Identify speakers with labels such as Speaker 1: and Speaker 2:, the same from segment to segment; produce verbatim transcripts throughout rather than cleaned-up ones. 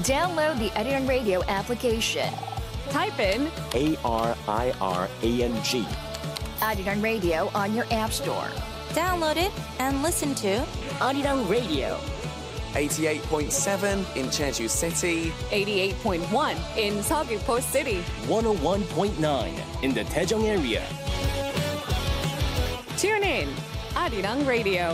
Speaker 1: Download the Arirang Radio application.
Speaker 2: Type in
Speaker 3: A R I R A N G.
Speaker 1: Arirang Radio on your app store.
Speaker 4: Download it and listen to
Speaker 3: Arirang Radio.
Speaker 5: eighty-eight point seven in Jeju City.
Speaker 2: eighty-eight point one in Seogwipo City.
Speaker 3: one oh one point nine in the Daejeong area.
Speaker 2: Tune in, Arirang Radio.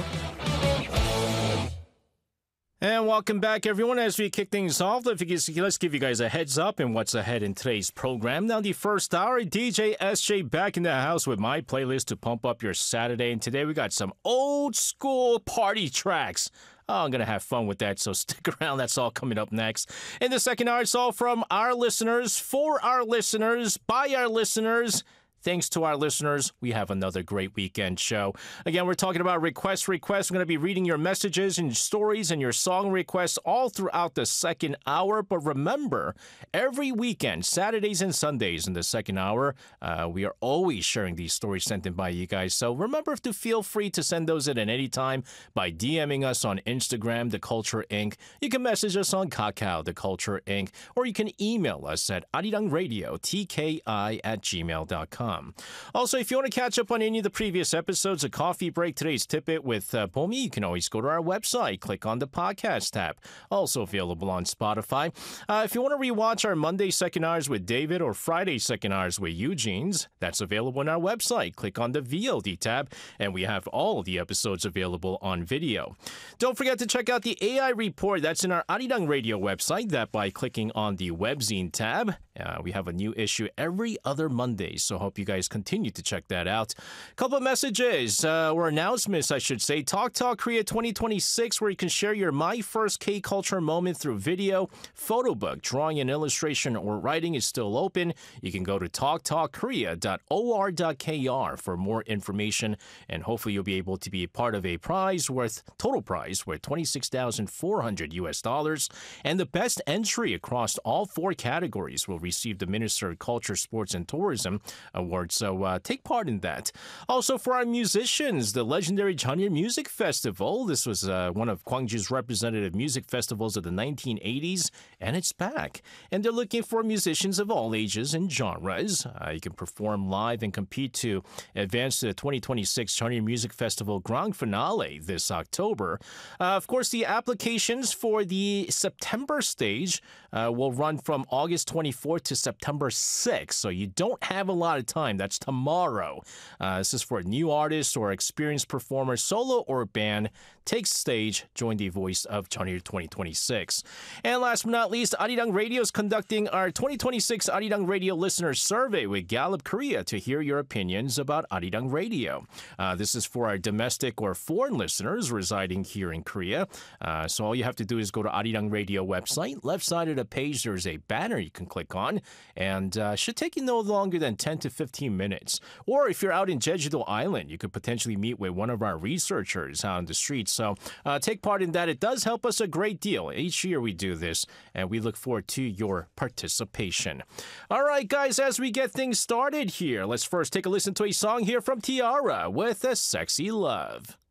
Speaker 6: And welcome back, everyone. As we kick things off, let's give you guys a heads up in what's ahead in today's program. Now, the first hour, D J S J back in the house with my playlist to pump up your Saturday. And today we got some old school party tracks. Oh, I'm going to have fun with that, so stick around. That's all coming up next. In the second hour, it's all from our listeners, for our listeners, by our listeners. Thanks to our listeners, we have another great weekend show. Again, we're talking about request requests. We're going to be reading your messages and stories and your song requests all throughout the second hour. But remember, every weekend, Saturdays and Sundays in the second hour, uh, we are always sharing these stories sent in by you guys. So remember to feel free to send those in at any time by DMing us on Instagram, The Culture Incorporated. You can message us on Kakao, The Culture Incorporated. Or you can email us at arirangradio, T K I at gmail dot com. Also, if you want to catch up on any of the previous episodes of Coffee Break, today's Tip-It with uh, Bomi, you can always go to our website, click on the podcast tab. Also available on Spotify. Uh, if you want to rewatch our Monday second hours with David or Friday second hours with Eugene's, that's available on our website. Click on the V O D tab, and we have all of the episodes available on video. Don't forget to check out the A I report. That's in our Arirang Radio website. That by clicking on the Webzine tab. Uh, we have a new issue every other Monday, so hope you guys continue to check that out. Couple of messages, uh, or announcements, I should say. Talk Talk Korea twenty twenty-six, where you can share your My First K-Culture moment through video, photo book, drawing and illustration, or writing is still open. You can go to talk talk korea dot o r dot k r for more information, and hopefully you'll be able to be a part of a prize worth, total prize worth twenty-six thousand four hundred U S dollars, and the best entry across all four categories will receive the Minister of Culture, Sports, and Tourism Award. So uh, take part in that. Also, for our musicians, the legendary Jeonnyeol Music Festival. This was uh, one of Gwangju's representative music festivals of the nineteen eighties, and it's back. And they're looking for musicians of all ages and genres. Uh, you can perform live and compete to advance to the twenty twenty-six Jeonnyeol Music Festival Grand Finale this October. Uh, of course, the applications for the September stage uh, will run from August twenty-fourth to September sixth, so you don't have a lot of time. That's tomorrow. Uh, this is for new artists or experienced performers, solo or band. Take stage, join the voice of Jeonnyeol twenty twenty-six. And last but not least, Arirang Radio is conducting our twenty twenty-six Arirang Radio Listener Survey with Gallup Korea to hear your opinions about Arirang Radio. Uh, this is for our domestic or foreign listeners residing here in Korea. Uh, so all you have to do is go to Arirang Radio website. Left side of the page, there's a banner you can click on, and uh, should take you no longer than ten to fifteen minutes. Or if you're out in Jeju-do Island, you could potentially meet with one of our researchers out on the streets. So uh, take part in that. It does help us a great deal. Each year we do this, and we look forward to your participation. All right, guys, as we get things started here, let's first take a listen to a song here from Tiara with A Sexy Love.